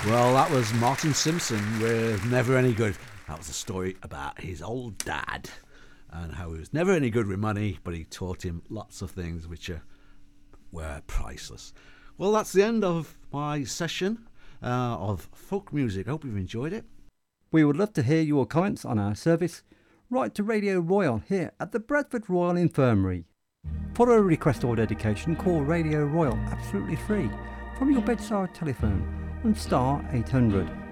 Well, that was Martin Simpson with Never Any Good. That was a story about his old dad and how he was never any good with money, but he taught him lots of things which were priceless. Well, that's the end of my session of folk music. I hope you've enjoyed it. We would love to hear your comments on our service. Write to Radio Royal here at the Bradford Royal Infirmary. For a request or dedication, call Radio Royal absolutely free from your bedside telephone on star 800.